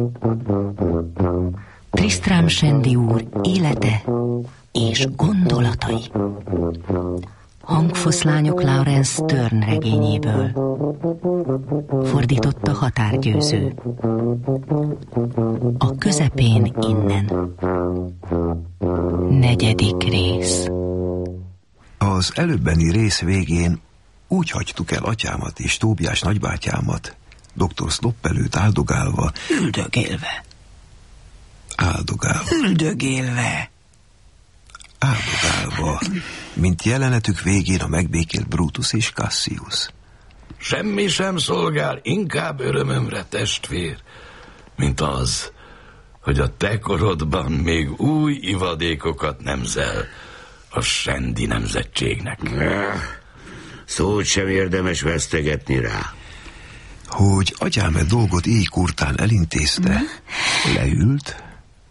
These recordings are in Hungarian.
Tristram Shandy úr élete és gondolatai. Hangfoszlányok Lawrence Stern regényéből. Fordította Határgyőző. A közepén innen. 4. rész. Az előbbeni rész végén úgy hagytuk el atyámat és Tóbiás nagybátyámat, dr. Slop előtt áldogálva. Üldögélve. Áldogálva. Üldögélve. Áldogálva, mint jelenetük végén a megbékélt Brutus és Cassius. Semmi sem szolgál inkább örömömre, testvér, mint az, hogy a te korodban még új ivadékokat nemzel a Shandy nemzetségnek. Szót sem érdemes vesztegetni rá. Hogy atyám egy dolgot így kurtán elintézte, leült.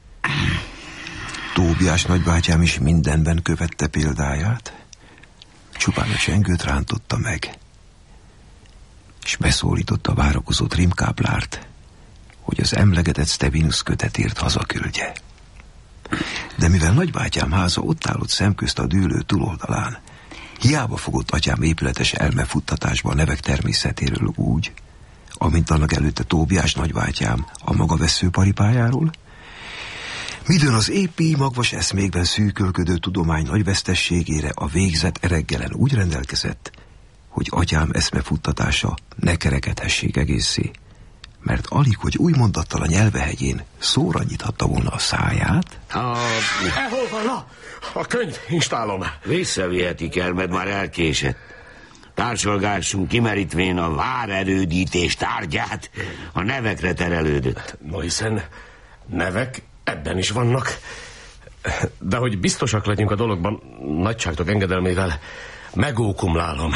Tóbiás nagybátyám is mindenben követte példáját, csupán a csengőt rántotta meg, és beszólította a várakozott rimkáplárt, hogy az emlegetett Stevinus kötetért hazaküldje. De mivel nagybátyám háza ott állott szemközt a dűlő túloldalán, hiába fogott atyám épületes elmefuttatásba a nevek természetéről úgy, amint annak előtte Tóbiás nagybátyám a maga veszőparipájáról, midőn az épi magvas eszmékben szűkölködő tudomány nagy vesztességére a végzett ereggelen úgy rendelkezett, hogy atyám eszmefuttatása ne kerekedhessék egészé, mert alig, hogy új mondattal a nyelvehegyén szóra nyithatta volna a száját. Hol van a könyv? Installom. Visszavihetik el, mert már elkésett. Társalgásunk kimerítvén a várerődítés tárgyát a nevekre terelődött. No, hiszen nevek ebben is vannak. De hogy biztosak legyünk a dologban, nagyságtok engedelmével megókumlálom.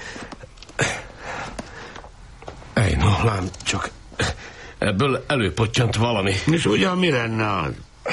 No, lám, csak ebből előpottyant valami. És ugyan mi lenne az?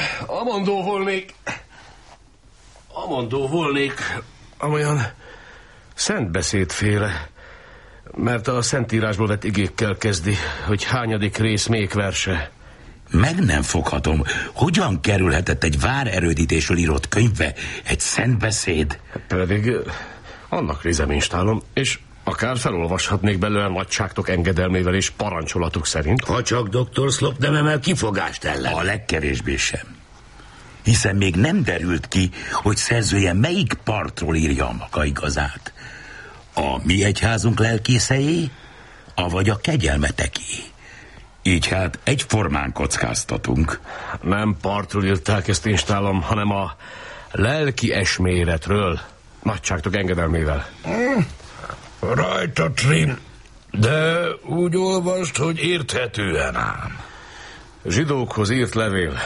Amondó volnék, amolyan szentbeszédféle, mert a Szentírásból vett igékkel kezdi, hogy hányadik rész még verse. Meg nem foghatom, hogyan kerülhetett egy várerődítésről írott könyvbe egy szentbeszéd? Pedig annak rizeminstállom, és akár felolvashatnék belőle nagyságtok engedelmével és parancsolatuk szerint. Ha csak dr. Slop nem emel kifogást ellen. A legkevésbé sem. Hiszen még nem derült ki, hogy szerzője melyik partról írja a maga igazát. A mi egyházunk lelkészei, avagy a kegyelmeteké. Így hát egyformán kockáztatunk. Nem partról írták ezt installom, hanem a lelki esméletről. Nagyságtok engedelmével. Rajta, Trin, de úgy olvasd, hogy érthetően ám. Zsidókhoz írt levél.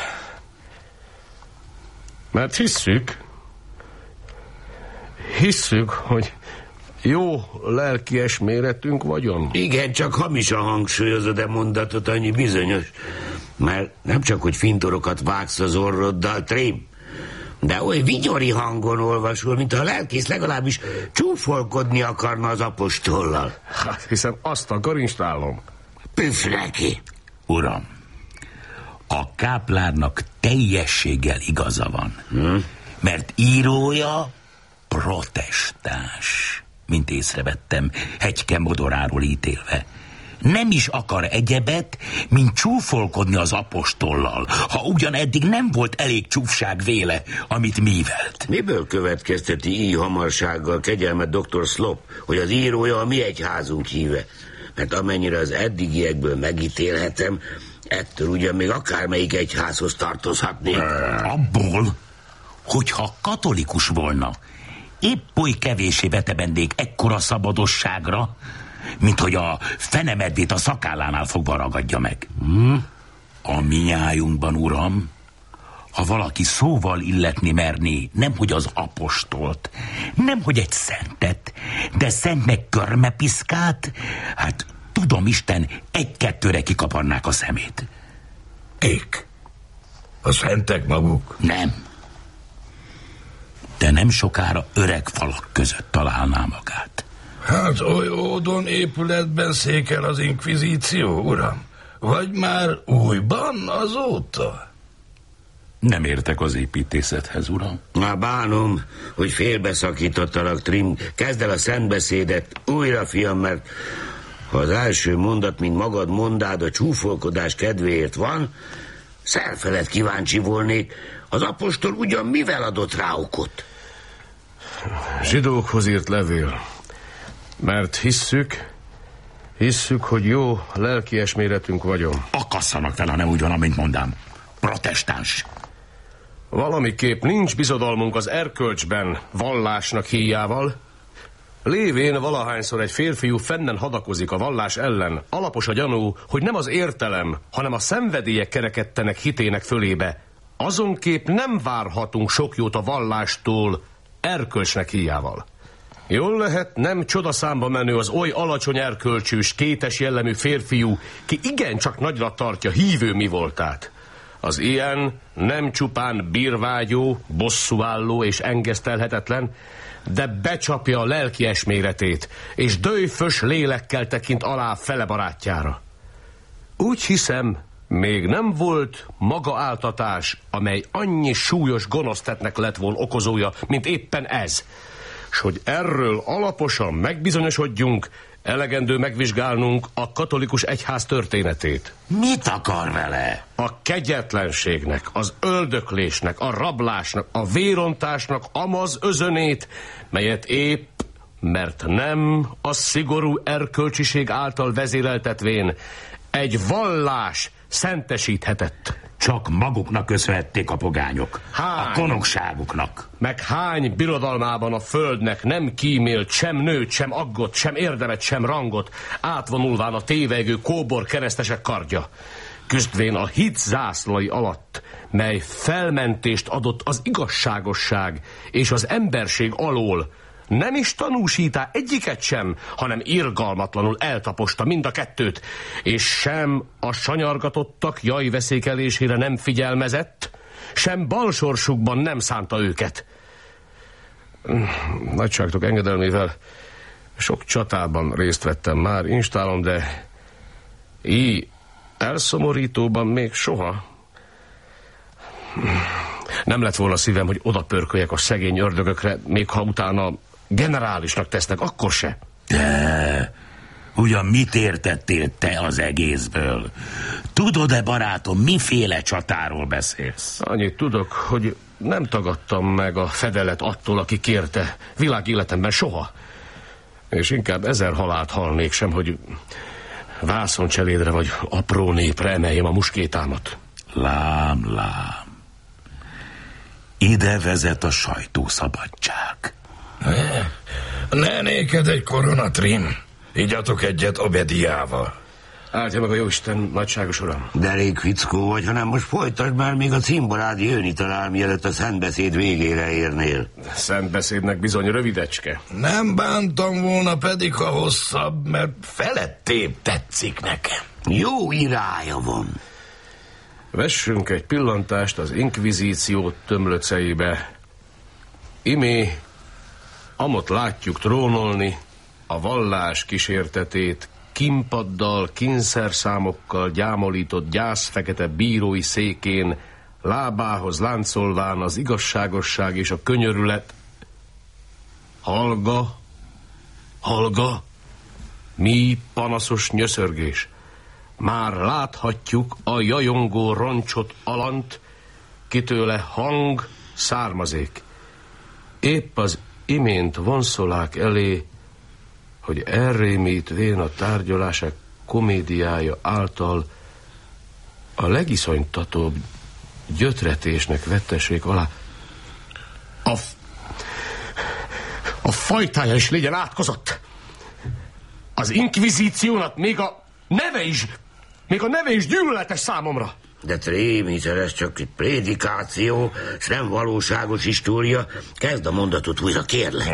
Mert hisszük, hogy jó lelki esméletünk vagyon. Igen, csak hamisan hangsúlyozod a mondatot, annyi bizonyos. Mert nem csak, hogy fintorokat vágsz az orroddal, Trim, de oly vigyori hangon olvasol, mint a lelkész legalábbis csúfolkodni akarna az apostollal. Hát, hiszen azt akar installom. Püff neki! Uram, a káplárnak teljességgel igaza van. Mert írója protestáns, mint észrevettem, hegyke modoráról ítélve. Nem is akar egyebet, mint csúfolkodni az apostollal, ha ugyan eddig nem volt elég csúfság véle, amit mívelt. Miből következteti így hamarsággal kegyelmet dr. Slop, hogy az írója a mi egyházunk híve? Mert amennyire az eddigiekből megítélhetem, ettől ugyan még akármelyik egyházhoz tartozhatnék. Abból, hogyha katolikus volna, épp oly kevésé vetebendék ekkora szabadosságra, mint hogy a fenemedvét a szakállánál fogva ragadja meg. A minnyájunkban, uram, ha valaki szóval illetni merné, nemhogy az apostolt, nemhogy egy szentet, de szentnek körmepiszkát, hát tudom Isten, egy-kettőre kikaparnák a szemét. Ék? A szentek maguk? Nem. De nem sokára öreg falak között találná magát. Hát oly ódon épületben székel az inkvizíció, uram, vagy már újban azóta? Nem értek az építészethez, uram. Na, bánom, hogy félbeszakítottalak, Trim. Kezd el a szentbeszédet újra, fiam, mert ha az első mondat, mint magad mondád, a csúfolkodás kedvéért van, szerfeled kíváncsi volnék, az apostol ugyan mivel adott rá okot? Zsidókhoz írt levél. Mert hisszük, hogy jó lelki eszméletünk vagyon. Akasszanak fel, ha nem úgy van, amint mondám. Protestáns. Valamiképp nincs bizodalmunk az erkölcsben vallásnak híjával. Lévén valahányszor egy férfiú fennen hadakozik a vallás ellen, alapos a gyanú, hogy nem az értelem, hanem a szenvedélyek kerekedtenek hitének fölébe. Azonképp nem várhatunk sok jót a vallástól erkölcsnek híjával. Jól lehet, nem csodaszámba menő az oly alacsony erkölcsűs, kétes jellemű férfiú, ki igencsak nagyra tartja hívő mi voltát. Az ilyen nem csupán bírvágyó, bosszúálló és engesztelhetetlen, de becsapja a lelki eszméletét, és döjfös lélekkel tekint alá fele barátjára. Úgy hiszem, még nem volt maga áltatás, amely annyi súlyos gonosztettnek lett volna okozója, mint éppen ez. S hogy erről alaposan megbizonyosodjunk, elegendő megvizsgálnunk a katolikus egyház történetét. Mit akar vele? A kegyetlenségnek, az öldöklésnek, a rablásnak, a vérontásnak amaz özönét, melyet épp, mert nem a szigorú erkölcsiség által vezéreltetvén egy vallás szentesíthetett. Csak maguknak köszönhették a pogányok. A konokságuknak. Meg hány birodalmában a földnek nem kímélt sem nőt, sem aggot, sem érdemet, sem rangot, átvonulván a tévegő kóbor keresztesek kardja. Küzdvén a hit zászlai alatt, mely felmentést adott az igazságosság és az emberség alól, nem is tanúsítá egyiket sem, hanem irgalmatlanul eltaposta mind a kettőt, és sem a sanyargatottak jajveszékelésére nem figyelmezett, sem balsorsukban nem szánta őket. Nagyságtok engedelmével sok csatában részt vettem már, instálom, de így elszomorítóban még soha. Nem lett volna szívem, hogy odapörköljek a szegény ördögökre, még ha utána generálisnak tesznek, akkor se. De ugyan mit értettél te az egészből? Tudod-e, barátom, miféle csatáról beszélsz? Annyit tudok, hogy nem tagadtam meg a fedelet attól, aki kérte, világéletemben soha. És inkább 1000 halált halnék sem, hogy vászoncselédre vagy apró népre emeljem a muskétámat. Lám. Ide vezet a sajtószabadság. Ne néked egy korona, Trim. Igyatok egyet Obediával. Áldja meg a jóisten, nagyságos uram. De elég fickó vagy, hanem most folytasd már, még a cimborád jönni talál, mielőtt a szentbeszéd végére érnél. Szentbeszédnek bizony rövidecske. Nem bántam volna pedig, ha hosszabb, mert felettébb tetszik nekem. Jó irálya van. Vessünk egy pillantást az inkvizíció tömlöceibe. Imé, amott látjuk trónolni, a vallás kísértetét, kimpaddal, kínszerszámokkal gyámolított gyászfekete bírói székén, lábához láncolván az igazságosság és a könyörület. Hallga, mi panaszos nyöszörgés. Már láthatjuk a jajongó roncsot alant, kitőle hang származék. Épp az imént vonszolák elé, hogy elrémítvén a tárgyalások komédiája által a legiszonytatóbb gyötretésnek vettessék alá. A fajtája is legyen átkozott. Az inkvizíciónak még a neve is gyűlöletes számomra. De Trém, hiszen ez csak egy prédikáció, és nem valóságos história. Kezd a mondatot újra, kérlek.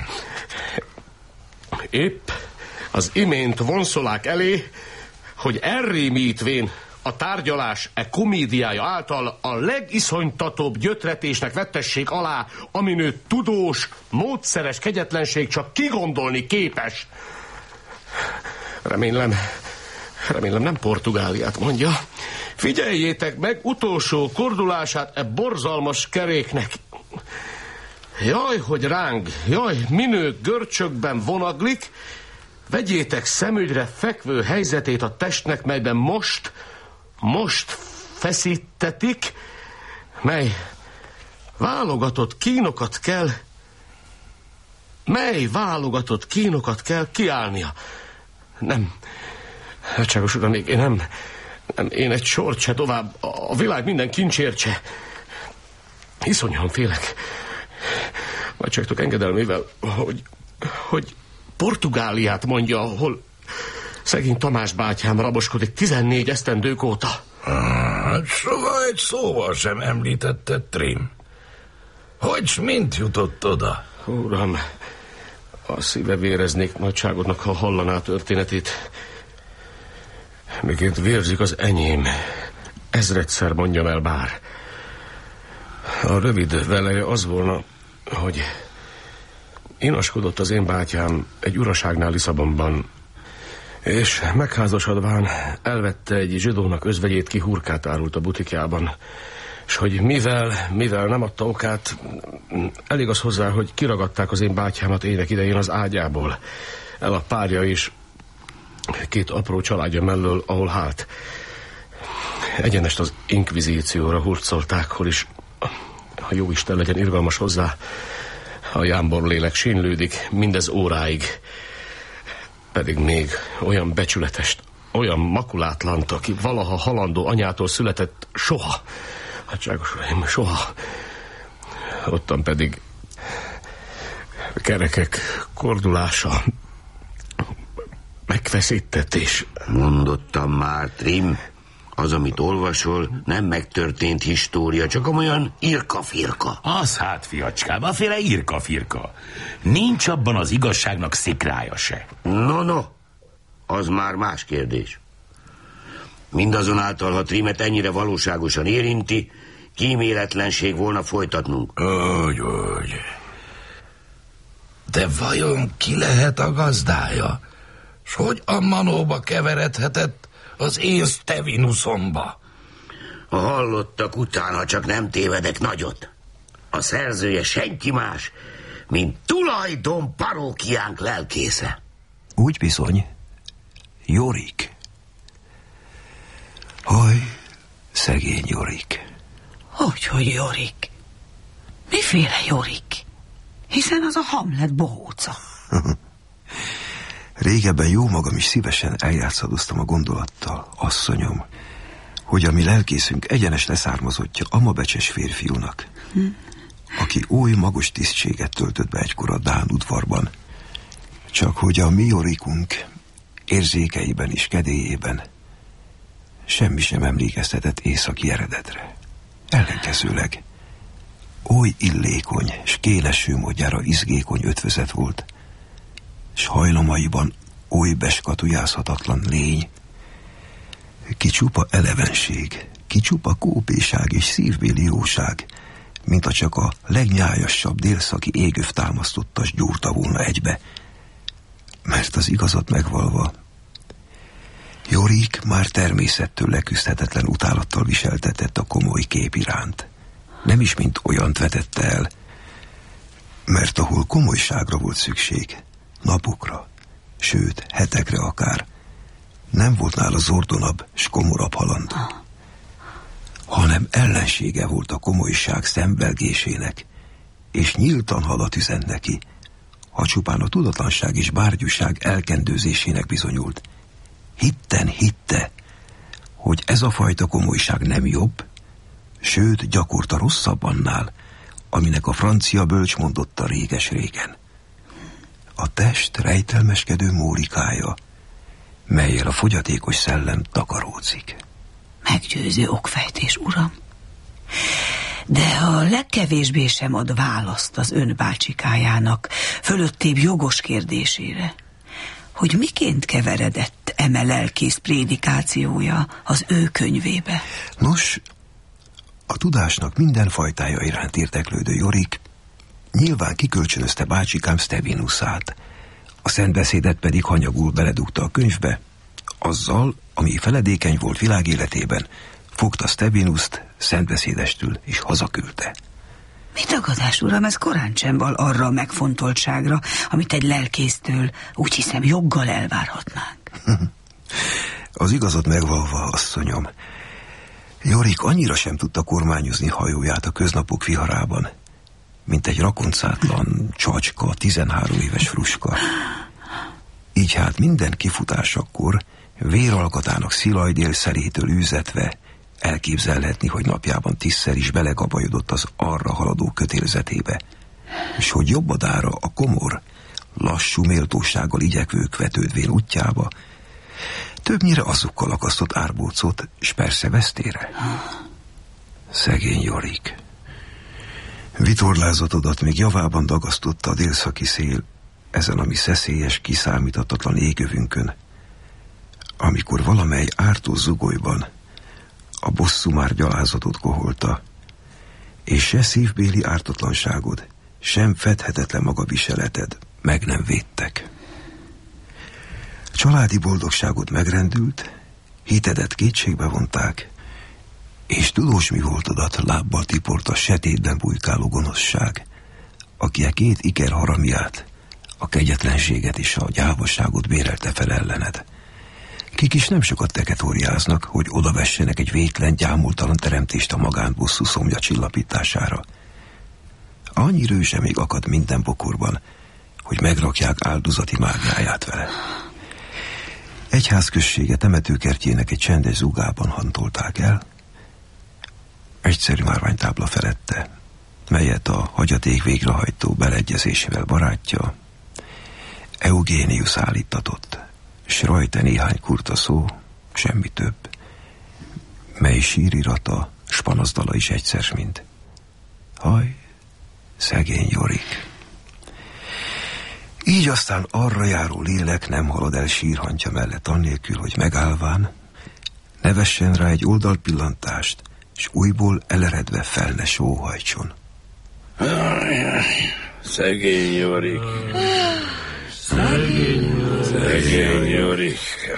Épp az imént vonszolák elé, hogy elrémítvén a tárgyalás komédiája által a legiszonytatóbb gyötretésnek vettessék alá, aminő tudós, módszeres kegyetlenség csak kigondolni képes. Remélem, Remélem nem Portugáliát mondja. Figyeljétek meg utolsó kordulását e borzalmas keréknek. Jaj, hogy ráng, jaj, minő görcsökben vonaglik. Vegyétek szemügyre fekvő helyzetét a testnek, melyben most feszítetik, mely válogatott kínokat kell kiállnia. Nem, nagyságos uram, én egy sort se tovább, a világ minden kincsért se. Iszonyan félek. Nagyságtok engedelmével, hogy Portugáliát mondja, ahol szegény Tamás bátyám raboskodik 14 esztendők óta. Hát soha egy szóval sem említetted, Trém. Hogy mint jutott oda? Uram, a szíve véreznék nagyságodnak, ha hallaná a történetét. Miként vérzik az enyém, ezredszer mondjam el bár. A rövid veleje az volna, hogy inaskodott az én bátyám egy uraságnál Lisszabonban, és megházasodván elvette egy zsidónak özvegyét, ki hurkát árult a butikjában, és hogy mivel nem adta okát, elég az hozzá, hogy kiragadták az én bátyámat évek idején az ágyából. El a párja is 2 apró családja mellől, ahol hált. Egyenest az inkvizícióra hurcolták, hol is, ha jó Isten legyen irgalmas hozzá, a jámbor lélek sínlődik mindez óráig. Pedig még olyan becsületest, olyan makulátlant, aki valaha halandó anyától született, soha. Hadságos uraim, soha. Ottan pedig kerekek kordulása, megfeszítetés. Mondottam már, Trim, az, amit olvasol, nem megtörtént história, csak olyan irka-firka. Az hát, fiacskám, aféle irka-firka. Nincs abban az igazságnak szikrája se. No, az már más kérdés. Mindazonáltal, ha Trimet ennyire valóságosan érinti, kíméletlenség volna folytatnunk. Úgy. De vajon ki lehet a gazdája? S hogy a manóba keveredhetett az én Stevinusomba? A hallottak után, ha csak nem tévedek nagyot, a szerzője senki más, mint tulajdon parókiánk lelkésze. Úgy bizony, Jorik. Haj, szegény Jorik. Hogy Jorik? Miféle Jorik? Hiszen az a Hamlet bohóca. Régebben jó magam is szívesen eljátszadoztam a gondolattal, asszonyom, hogy a mi lelkészünk egyenes leszármazottja Amabecses férfiúnak, aki oly magos tisztséget töltött be egykor a dán udvarban, csak hogy a mi Jorikunk érzékeiben és kedélyében semmi sem emlékeztetett északi eredetre. Ellenkezőleg oly illékony, s kéleső módjára izgékony ötvözet volt, s hajlamaiban oly beskatujázhatatlan lény, ki csupa elevenség, ki csupa kópéság és szívbéli jóság, mint a csak a legnyájasabb délszaki égöv támasztotta, s gyúrta volna egybe. Mert az igazat megvalva, Jorik már természettől leküzdhetetlen utálattal viseltetett a komoly kép iránt. Nem is mint olyant vetette el, mert ahol komolyságra volt szükség, napokra, sőt, hetekre akár, nem volt nála zordonabb s komorabb halandó, hanem ellensége volt a komolyság szembelgésének, és nyíltan hadat üzent neki, ha csupán a tudatlanság és bárgyúság elkendőzésének bizonyult. Hitte, hogy ez a fajta komolyság nem jobb, sőt, gyakorta rosszabb annál, aminek a francia bölcs mondotta réges-régen. A test rejtelmeskedő mórikája, mellyel a fogyatékos szellem takaródzik. Meggyőző okfejtés, uram. De a legkevésbé sem ad választ az ön bácsikájának fölöttébb jogos kérdésére, hogy miként keveredett eme lelkész prédikációja az ő könyvébe. Nos, a tudásnak minden fajtája iránt érdeklődő Jorik nyilván kikölcsönözte bácsikám Stevinusát, a szentbeszédet pedig hanyagul beledugta a könyvbe, Azzal, ami feledékeny volt világéletében, fogta Stebinuszt szentbeszédestül és hazaküldte. Mi tagadás, uram, ez korán sem val arra a megfontoltságra, amit egy lelkésztől, úgy hiszem, joggal elvárhatnánk. Az igazat megvalva, asszonyom, Jorik annyira sem tudta kormányozni hajóját a köznapok viharában, mint egy rakoncátlan csacska, 13 éves fruska. Így hát minden kifutásakor véralkatának szilajddél szerétől űzetve elképzelhetni, hogy napjában 10-szer is belegabajodott az arra haladó kötélzetébe, és hogy jobbadára a komor, lassú méltósággal igyekvők vetődvén útjába, többnyire azokkal akasztott árbócot, és persze vesztére. Szegény Jorik. Vitorlázatodat még javában dagasztotta a délszaki szél ezen a mi szeszélyes, kiszámíthatatlan égövünkön, amikor valamely ártó zugolyban a bosszú már gyalázatot koholta, és se szívbéli ártatlanságod, sem fedhetetlen magabiseleted meg nem védtek. Családi boldogságod megrendült, hitedet kétségbe vonták, és tudós mi voltodat lábbal tiport a setétben bujkáló gonoszság, aki a két iker haramját, a kegyetlenséget és a gyávaságot bérelte fel ellened. Kik is nem sokat teketóriáznak, hogy odavessenek egy vétlen, gyámultalan teremtést a magánbosszú szomja csillapítására. Annyi rőse még akad minden bokorban, hogy megrakják áldozati mágnáját vele. Egyházközsége temetőkertjének egy csendes zugában hantolták el, egyszerű márványtábla felette, melyet a hagyaték végrehajtó beleegyezésével barátja, Eugénius állítatott, s rajta néhány kurta szó, semmi több, mely sírirata, s panaszdala is egyszer mind. Haj, szegény Jorik! Így aztán arra járó lélek nem halad el sírhantja mellett annélkül, hogy megállván ne vessen rá egy oldalpillantást, és újból eleredve fel ne sóhajtson. Szegény Jorik. Szegény Jorik.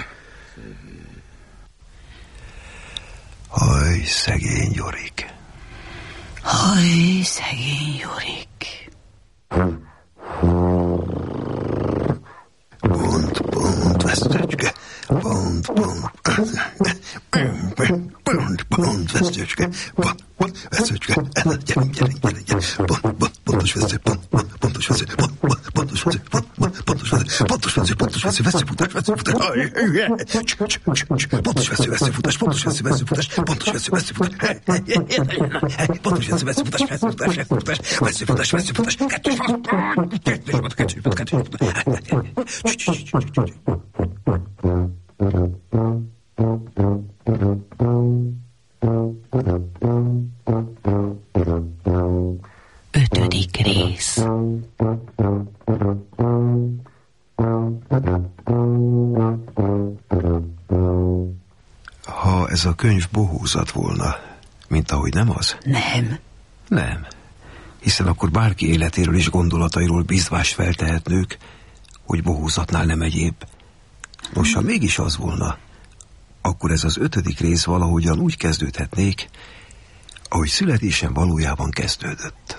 Haj, szegény Jorik. Haj, szegény Jorik. Pont, vesztőcske. Pont, vesztőcske. Vesztőcske. Gyerünk. Pontos vesztő, pontos vesztő, pontos vesztő, pontos vesztő, vesztőfutás. Pontos vesztő, vesztőfutás, pontos vesztő, vesztőfutás, pontos vesztő, vesztőfutás. Pontos vesztő, vesztőfutás, kettős Ötödik rész. Ha ez a könyv bohózat volna, mint ahogy nem az? Nem. Hiszen akkor bárki életéről és gondolatairól bízvást feltehetnők, hogy bohózatnál nem egyéb. Nos, ha mégis az volna, akkor ez az 5. rész valahogyan úgy kezdődhetnék, ahogy születésem valójában kezdődött.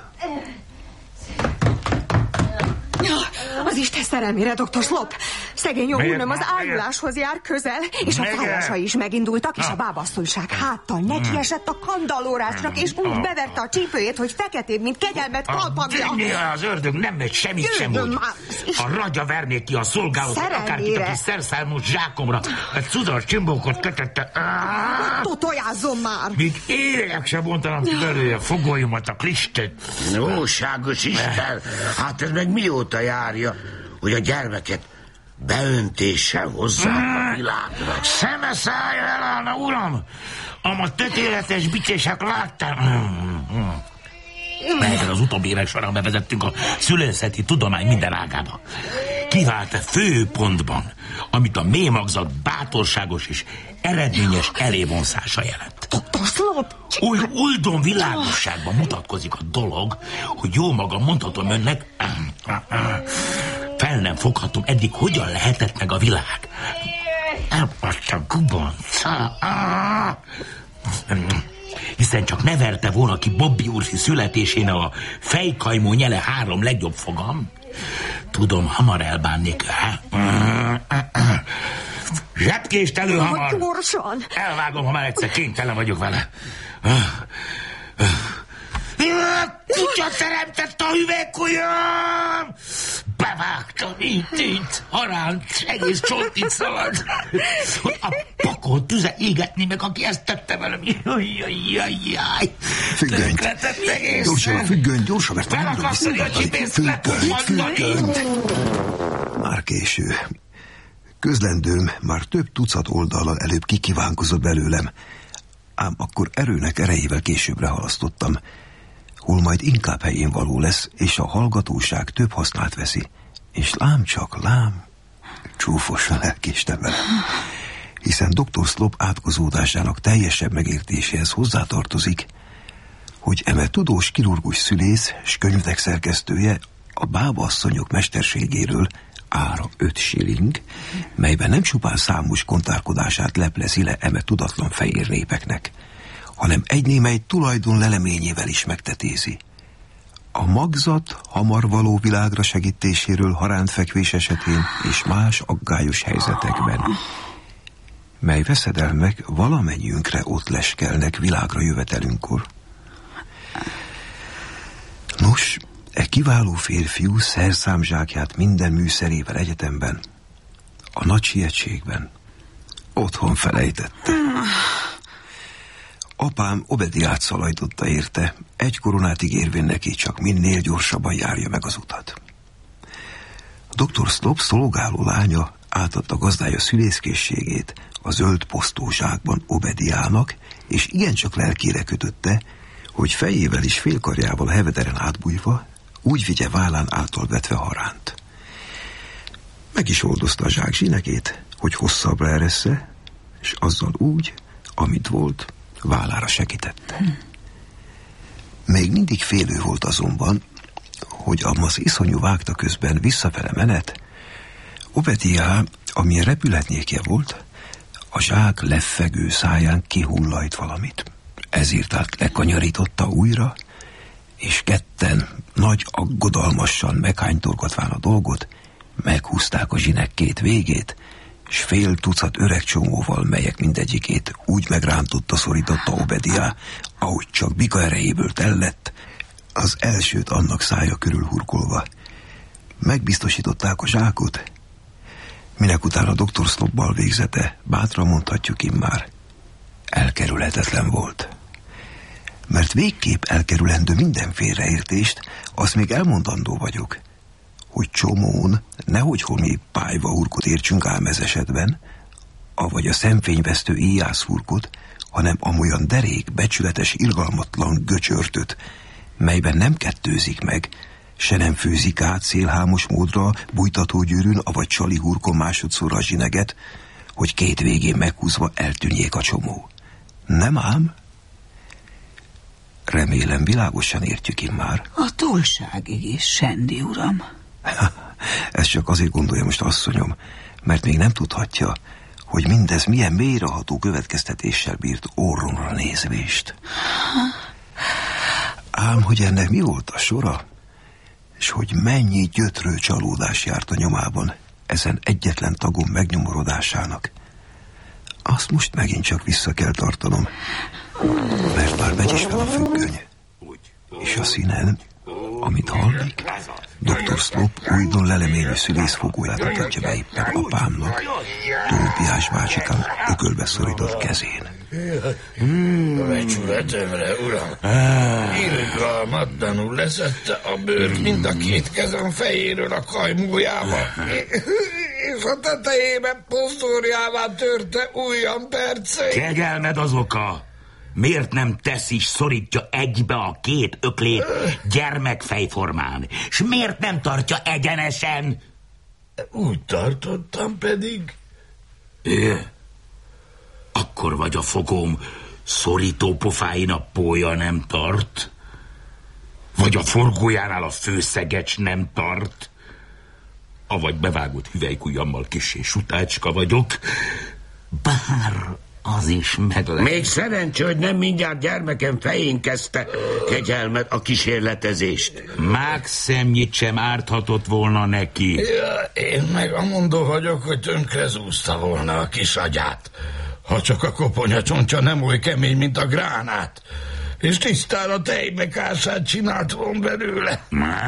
Az Isten szerelmére, dr. Slop! Szegény jó úrnőm az ájuláshoz jár közel, és a fájásai is megindultak, és a bábasszonyság háttal neki esett a kandallórásnak, és úgy beverte a csípőjét, hogy feketébb, mint kegyelmet kalpagja. Az ördög nem megy semmit sem úgy. A ragya vernék ki a szolgálatot, akárkit, aki szerszámos zsákomra egy cudras csimbókot kötötte. Tojázzon már! Míg élek sem bontanám ki belőle fogolyomat, a klistét. Jóságos Isten! Hát ez meg mióta járja, hogy a gyermeket beöntéssel hozzák a világra? Szeme szája elállna, uram! Ama tökéletes bicsések láttam. Melyben az utóbbi évek során bevezettünk a szülészeti tudomány minden ágába. Kivált a főpontban, amit a mémagzat bátorságos és eredményes elévonszása jelent. Oly oldon világosságban mutatkozik a dolog, hogy jó magam mondhatom önnek, fel nem foghatom eddig, hogyan lehetett meg a világ. Elpassza gubanca. Hiszen csak ne verte volna ki Bobby úr születésén a fejkajmó nyele 3 legjobb fogam. Tudom, hamar elbánnék. Zsebkést elő hamar. Gyorsan. Elvágom, ha már egyszer kénytelen vagyok vele. Kutya teremtett a hüvelykujjam! Bevágtam itt, haránc, egész csontit szalad. A pakol tüze égetni meg, aki ezt tette velem. Jajjajjajjaj. Függönyt. Gyorsan, függöny, gyorsan, mert felakasztani a csipészt, lepuffantani. Már késő. Közlendőm már több tucat oldallal előbb kikívánkozott belőlem, ám akkor erőnek erejével későbbre halasztottam, hol majd inkább helyén való lesz, és a hallgatóság több hasznát veszi. És lám csak, lám, csúfosan elkéstem vele. Hiszen dr. Slop átkozódásának teljesebb megértéséhez hozzátartozik, hogy eme tudós kirurgus szülész s könyvek szerkesztője a bábaasszonyok mesterségéről ára 5 shilling, melyben nem csupán számos kontárkodását leplezi le eme tudatlan fehér népeknek, hanem egy némely tulajdon leleményével is megtetézi. A magzat hamar való világra segítéséről harántfekvés esetén és más aggályos helyzetekben, mely veszedelmek valamennyiünkre ott leskelnek világra jövetelünkkor. Nos, e kiváló férfiú szerszámzsákját minden műszerével egyetemben, a nagy sietségben otthon felejtette. Apám Obediát szalajtotta érte, 1 koronát ígérvén neki, csak minél gyorsabban járja meg az utat. Dr. Slop szolgáló lánya átadta gazdája szülészkészségét a zöld posztózsákban Obediának, és igencsak lelkére kötötte, hogy fejével és félkarjával hevederen átbújva úgy vigye vállán által vetve haránt. Meg is oldozta a zsák zsinegét, hogy hosszabbra eressze, és azzal úgy, amit volt, vállára segítette. Még mindig félő volt azonban, hogy az iszonyú vágta közben visszafele menet, Obediá, amilyen repülhetnékje volt, a zsák leffegő száján kihullajt valamit. Ezért át lekanyarította újra, és ketten nagy aggodalmasan meghánytorgatván a dolgot, meghúzták a zsinek 2 végét, s fél tucat öreg csomóval, melyek mindegyikét úgy megrántotta, szorította Obediá, ahogy csak bika erejéből tellett, az elsőt annak szája körül hurkolva. Megbiztosították a zsákot, minek után a dr. Sloppal végzete, bátran mondhatjuk immár, elkerülhetetlen volt. Mert végképp elkerülendő minden félreértést, azt még elmondandó vagyok, hogy csomón nehogy holmi pályva hurkot értsünk ám ez esetben, avagy a szemfényvesztő íjász hurkot, hanem amolyan derék, becsületes, irgalmatlan göcsörtöt, melyben nem kettőzik meg, se nem főzik át szélhámos módra, bújtatógyűrűn, avagy csali hurkon másodszorra a zsineget, hogy 2 végén meghúzva eltűnjék a csomó. Nem ám? Remélem világosan értjük immár. A túlságig is, Sandy uram. Ezt csak azért gondolja most asszonyom, mert még nem tudhatja, hogy mindez milyen mélyreható következtetéssel bírt orromra nézvést. Ám hogy ennek mi volt a sora, és hogy mennyi gyötrő csalódás járt a nyomában ezen egyetlen tagom megnyomorodásának, azt most megint csak vissza kell tartanom, mert már megy is fel a függöny, és a színen, amit hallik, dr. Slop újdon leleményű szülészfogóját mutatja be éppen apámnak, Tóbiás bácsikám ökölbe szorított kezén. Becsületemre, uram! Irgalmatlanul leszette a bőrt mind a 2 kezem fejéről a kajmójával, és a tetejében posztorjává törte ujjam perceit. Kegyelmed az oka. Miért nem tesz is, szorítja egybe a 2 öklét gyermekfejformán? És miért nem tartja egyenesen? Úgy tartottam pedig. Akkor vagy a fogóm szorító pofáin a pólya nem tart? Vagy a forgójánál a főszegecs nem tart? Avagy bevágott hüvelykujjammal kissé sutácska vagyok, Bár az is meg lehet. Még szerencsé, hogy nem mindjárt gyermekem fején kezdte kegyelmet a kísérletezést. Mákszemnyit sem árthatott volna neki. Ja, én meg amondó vagyok, hogy tönkre zúzta volna a kis agyát. Ha csak a koponya csontja nem oly kemény, mint a gránát, és tisztára tejbekását csinált volna belőle.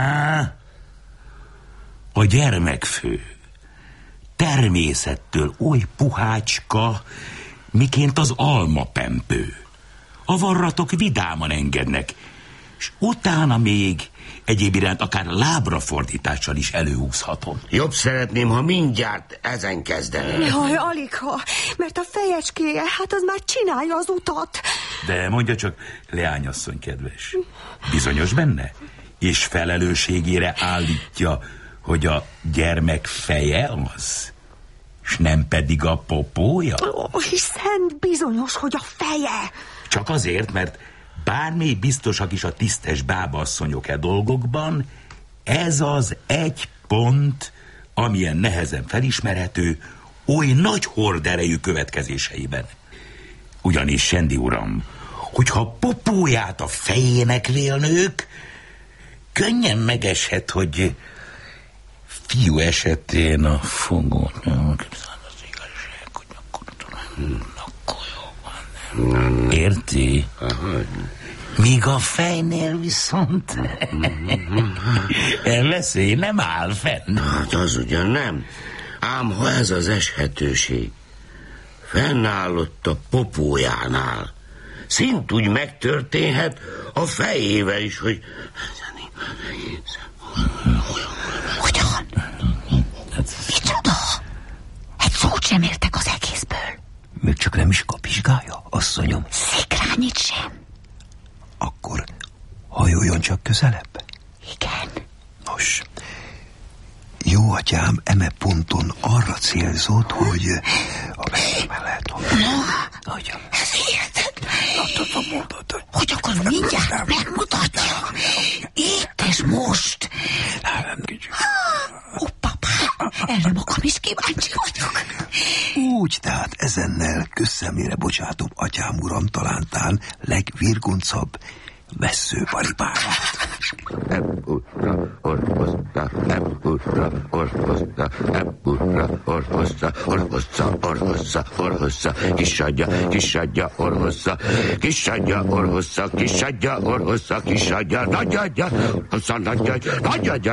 A gyermekfő természettől oly puhácska, miként az almapempő. A varratok vidáman engednek, és utána még egyéb iránt akár lábrafordítással is előúszhatom. Jobb szeretném, ha mindjárt ezen kezdenél. Jaj, aligha, mert a fejecskéje, hát az már csinálja az utat. De mondja csak, leányasszony kedves, bizonyos benne? És felelősségére állítja, hogy a gyermek feje az, és nem pedig a popója? Szent bizonyos, hogy a feje. Csak azért, mert bármi biztosak is a tisztes bábaasszonyok e dolgokban, ez az egy pont, amilyen nehezen felismerhető, oly nagy horderejű következéseiben. Ugyanis, Sendi uram, hogyha popóját a fejének vélnők, könnyen megeshet, hogy fiú esetén a fogót érti? Míg a fejnél viszont veszély nem áll fenn. Hát az ugyan nem. Ám ha ez az eshetőség fennállott a popójánál, szintúgy megtörténhet a fejével is, hogy... Hogyan? Micsoda? Egy szót sem értek az egészből. Még csak nem is kapizsgálja, asszonyom? Szikrányit sem. Akkor hajoljon csak közelebb. Igen. Nos, jó atyám eme ponton arra célzott, hogy... Ez hihetetlen. Hogy akkor mindjárt megmutatja. Itt és most. Papá, erre magam is kíváncsi vagyok. Úgy, tehát ezennel közszemlére bocsátom atyám uram talántán legvirgoncabb vesszőparipámat. Nem urra, orvozza, nem urra, orvozza, nem urra, orvozza, orvozza, orvozza, orvozza, kisadja, orvozza, kisadja, orvozza, kisadja, orvozza, kisadja, nagyadja, orvozza, nagyadja,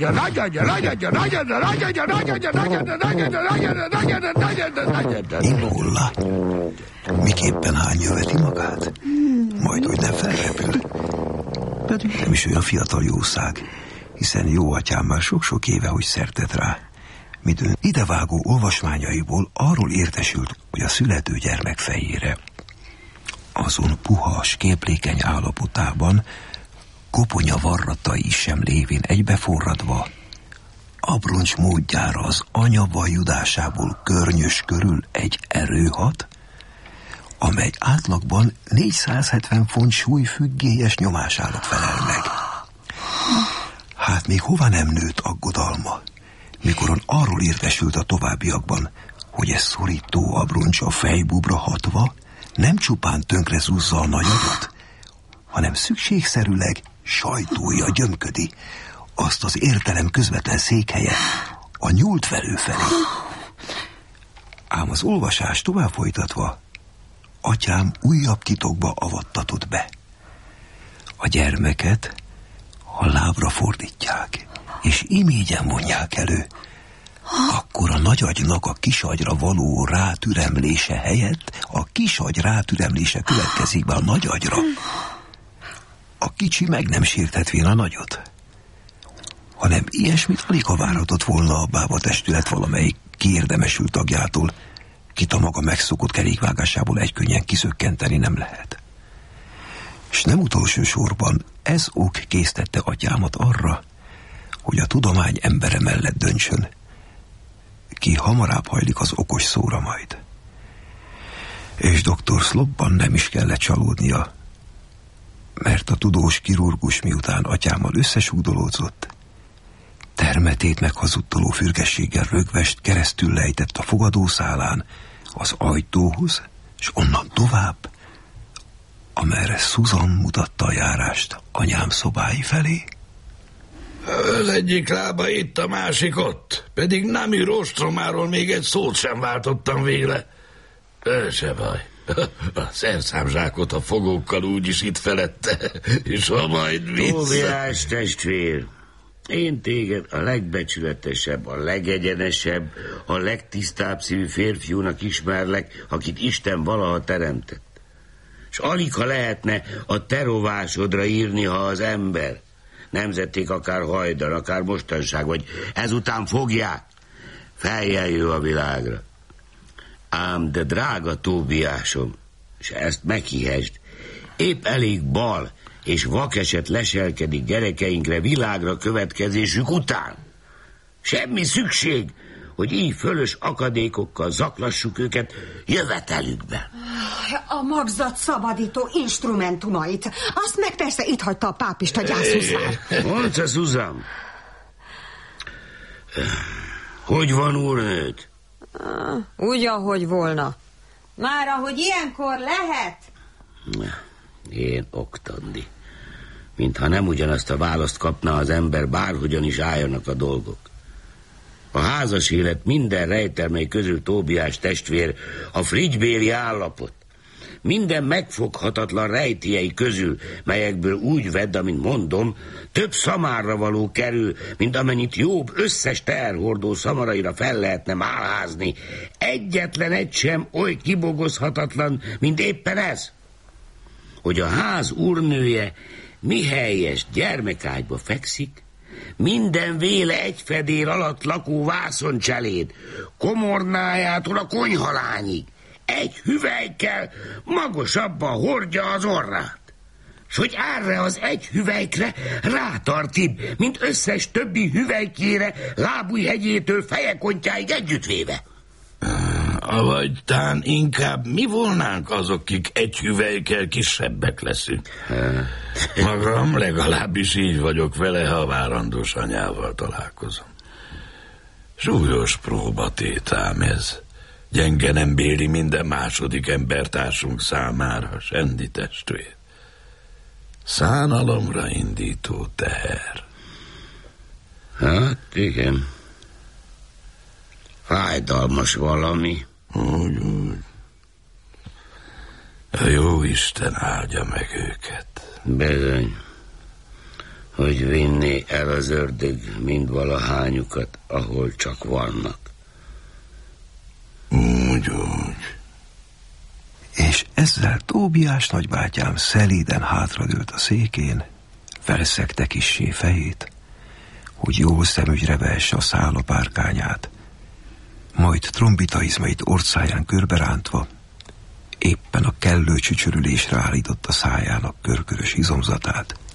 Inhulla, miképpen hány jöveti magát? Majd, hogy nem felrepül. Pedig nem is olyan fiatal jószág, hiszen jó atyám már sok-sok éve, hogy szertett rá. Midőn idevágó olvasmányaiból arról értesült, hogy a születő gyermek fejére azon puhas, képlékeny állapotában koponya varratai sem lévén egybeforradva, abroncs módjára az anya vajudásából környös körül egy erő hat, amely átlagban 470 font súlyfüggélyes nyomás alatt felel meg. Hát még hova nem nőtt aggodalma, mikoron arról értesült a továbbiakban, hogy ez szorító abroncs a fejbúbra hatva nem csupán tönkre zúzza a nagy agyat, hanem szükségszerűleg sajtója gyömködi azt az értelem közvetlen székhelye, a nyúltvelő felé. Ám az olvasás tovább folytatva, atyám újabb titokba avattatott be. A gyermeket, ha lábra fordítják, és imégyen vonják elő, akkor a nagyagynak a kisagyra való rátüremlése helyett a kisagy rátüremlése következik be a nagyagyra. A kicsi meg nem sérthetvén a nagyot, hanem ilyesmit alig várhatott volna a bába testület valamelyik kiérdemesült tagjától, kit a maga megszokott kerékvágásából egykönnyen kiszökkenteni nem lehet. És nem utolsó sorban ez ok késztette atyámat arra, hogy a tudomány embere mellett döntsön, ki hamarabb hajlik az okos szóra majd. És dr. Slopban nem is kellett csalódnia, mert a tudós kirurgus miután atyámmal összesúdolódzott, termetét meghazudtoló fürgességgel rögvest keresztül lejtett a fogadószálán, az ajtóhoz, és onnan tovább, amerre Susan mutatta a járást anyám szobái felé. Az egyik lába itt, a másik ott. Pedig Nami Rostromáról még egy szót sem váltottam végre. Se baj. A szerszámzsákot a fogókkal úgyis itt felette, és ha majd vissza... Tóbiás testvér, én téged a legbecsületesebb, a legegyenesebb, a legtisztább szívű férfiúnak ismerlek, akit Isten valaha teremtett. És alig ha lehetne a te rovásodra írni, ha az ember, nemzették akár hajdan, akár mostanság, vagy ezután fogják, fejjel jő a világra. Ám de drága Tóbiásom, és ezt meghihesd, épp elég bal és vakeset leselkedik gyerekeinkre világra következésük után. Semmi szükség, hogy így fölös akadékokkal zaklassuk őket jövetelükben. A magzat szabadító instrumentumait, azt meg persze itt hagyta a pápista gyászhuszár. Mondta, Susan, hogy van, úrnőd? Úgy, ahogy volna. Már ahogy ilyenkor lehet. Én oktandi. Mintha nem ugyanazt a választ kapna az ember, bárhogyan is álljanak a dolgok. A házas élet minden rejtelmei közül, Tóbiás testvér, a frigybéli állapot. Minden megfoghatatlan rejtélyei közül, melyekből úgy vedd, amint mondom, több szamárra való kerül, mint amennyit Jobb összes teherhordó szamaraira fel lehetne málházni. Egyetlen egy sem oly kibogozhatatlan, mint éppen ez, hogy a ház úrnője mihelyest gyermekágyba fekszik, minden véle egy fedél alatt lakó vászoncseléd, komornájától a konyhalányig, egy hüvelykkel magosabban hordja az orrát, s hogy erre az egy hüvelykre rátartibb, mint összes többi hüvelykére Lábújhegyétől Fejekontjáig együttvéve. Avagy tán inkább mi volnánk azok, kik egy hüvelykkel kisebbek leszünk. Magam legalábbis így vagyok vele, ha várandós anyával találkozom. Súlyos próbatétám ez. Gyenge nem béli minden második embertársunk számára, Sendi testvér. Szánalomra indító teher. Hát igen. Fájdalmas valami. Úgy. A jó Isten áldja meg őket. Bizony, hogy vinné el az ördög mindvalahányukat, ahol csak vannak. Úgy. És ezzel Tóbiás nagybátyám szelíden hátradőlt a székén, felszegte kissé fejét, hogy jól szemügyre vehesse a szálapárkányát, majd trombitaizmait orcáján körberántva éppen a kellő csücsörülésre állította szájának körkörös izomzatát,